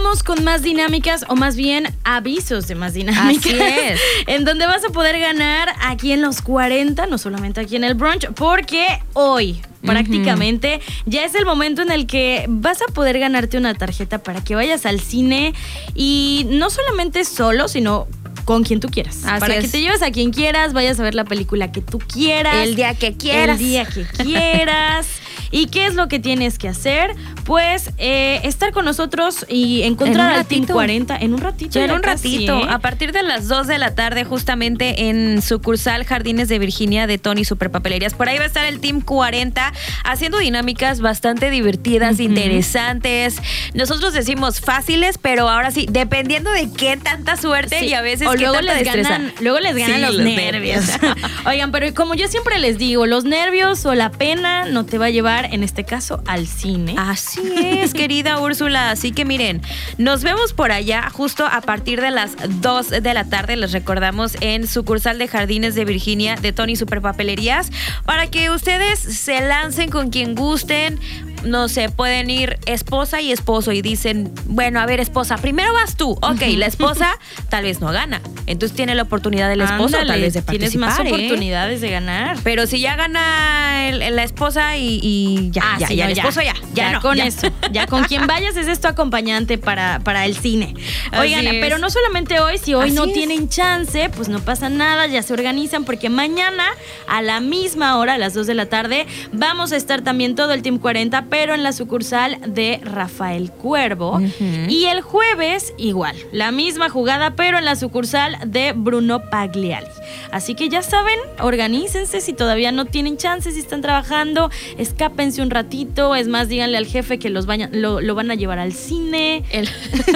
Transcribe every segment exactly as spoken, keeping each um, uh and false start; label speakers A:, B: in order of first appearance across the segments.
A: vamos con más dinámicas, o más bien avisos de más dinámicas.
B: Así es.
A: En donde vas a poder ganar aquí en los cuarenta, no solamente aquí en el brunch, porque hoy prácticamente uh-huh. ya es el momento en el que vas a poder ganarte una tarjeta para que vayas al cine, y no solamente solo, sino con quien tú quieras.
B: Así
A: para
B: es.
A: que te lleves a quien quieras, vayas a ver la película que tú quieras.
B: El día que quieras.
A: El día que quieras. ¿Y qué es lo que tienes que hacer? Pues eh, estar con nosotros y encontrar al Team cuarenta en un ratito.
B: Ya en un
A: casi,
B: ratito.
A: ¿eh?
B: A partir de las dos de la tarde, justamente en sucursal Jardines de Virginia de Tony Superpapelerías. Por ahí va a estar el Team cuarenta haciendo dinámicas bastante divertidas, uh-huh. interesantes. Nosotros decimos fáciles, pero ahora sí, dependiendo de qué tanta suerte, sí. y a veces
A: o
B: qué
A: luego
B: tanta
A: les
B: destreza.
A: ganan, luego les ganan
B: sí,
A: los,
B: los
A: nervios. nervios. Oigan, pero como yo siempre les digo, los nervios o la pena no te va a llevar, en este caso, al cine.
B: Así es, querida Úrsula. Así que miren, nos vemos por allá justo a partir de las dos de la tarde. Les recordamos en sucursal de Jardines de Virginia de Tony Superpapelerías, para que ustedes se lancen con quien gusten. No sé, pueden ir esposa y esposo y dicen, bueno, a ver, esposa, primero vas tú. Ok, la esposa tal vez no gana, entonces tiene la oportunidad del esposo.
A: Ándale,
B: tal vez de participar.
A: Tienes más
B: ¿eh?
A: oportunidades de ganar.
B: Pero si ya gana el, la esposa y, y ya,
A: ah,
B: ya,
A: sí,
B: ya,
A: no,
B: el
A: ya
B: esposo ya. Ya,
A: ya
B: no,
A: con
B: ya.
A: eso. Ya con quien vayas es esto acompañante para, para el cine. Oigan,
B: Así es.
A: pero no solamente hoy, si hoy
B: Así
A: no
B: es.
A: tienen chance, pues no pasa nada, ya se organizan, porque mañana a la misma hora, a las dos de la tarde, vamos a estar también todo el Team cuarenta, pero en la sucursal de Rafael Cuervo. Uh-huh. Y el jueves, igual, la misma jugada, pero en la sucursal de Bruno Pagliari. Así que ya saben, organícense si todavía no tienen chance, si están trabajando, escápense un ratito. Es más, díganle al jefe que los vayan, lo, lo van a llevar al cine. El...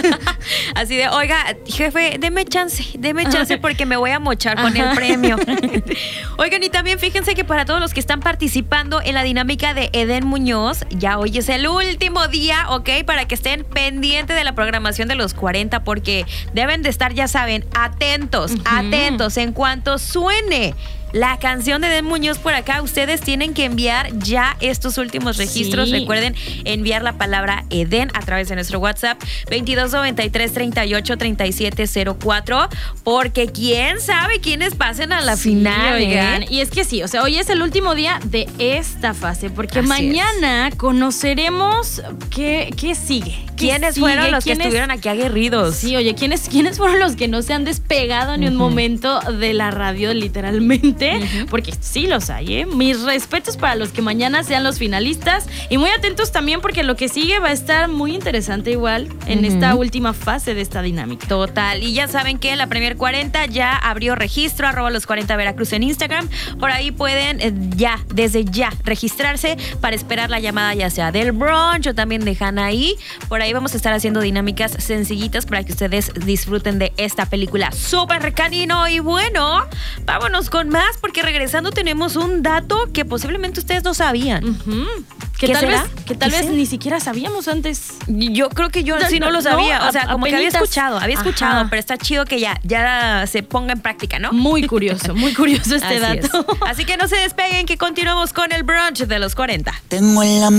B: Así de, oiga, jefe, deme chance, deme chance porque me voy a mochar con Ajá. el premio. Oigan, y también fíjense que para todos los que están participando en la dinámica de Eden Muñoz, ya hoy es el último día, ¿ok? Para que estén pendientes de la programación de los cuarenta, porque deben de estar, ya saben, atentos, uh-huh. atentos. En cuanto suene la canción de Eden Muñoz por acá, ustedes tienen que enviar ya estos últimos registros. Sí. Recuerden enviar la palabra Eden a través de nuestro WhatsApp veintidós noventa y tres treinta y ocho treinta y siete cero cuatro, porque quién sabe quiénes pasen a la sí, final.
A: Oigan,
B: ¿eh?
A: Y es que sí, o sea, hoy es el último día de esta fase, porque
B: Así
A: mañana
B: es.
A: conoceremos qué, qué sigue. ¿Qué
B: ¿Quiénes
A: sigue?
B: fueron los
A: ¿Quiénes?
B: que estuvieron aquí aguerridos?
A: Sí, oye, ¿quiénes, ¿quiénes fueron los que no se han despegado ni uh-huh. un momento de la radio, literalmente? Uh-huh. Porque sí los hay, ¿eh? Mis respetos para los que mañana sean los finalistas, y muy atentos también, porque lo que sigue va a estar muy interesante igual en uh-huh. esta última fase de esta dinámica.
B: Total, y ya saben que la Premier cuarenta ya abrió registro, arroba los cuarenta Veracruz en Instagram. Por ahí pueden eh, ya, desde ya, registrarse para esperar la llamada, ya sea del brunch o también de Hanaí. Por ahí vamos a estar haciendo dinámicas sencillitas para que ustedes disfruten de esta película súper canino. Y bueno, vámonos con más, porque regresando tenemos un dato que posiblemente ustedes no sabían.
A: Uh-huh. Que
B: ¿Qué
A: tal
B: será?
A: vez, que tal
B: ¿Qué
A: vez
B: será?
A: ni siquiera sabíamos antes.
B: Yo creo que yo
A: No,
B: sí no,
A: no,
B: lo sabía.
A: no,
B: o sea, como
A: apenitas.
B: que había escuchado, había escuchado,
A: Ajá.
B: pero está chido que ya, ya se ponga en práctica, ¿no?
A: Muy curioso, muy curioso este
B: Así
A: dato.
B: es. Así que no se despeguen, que continuamos con el brunch de los cuarenta.
C: Tengo en la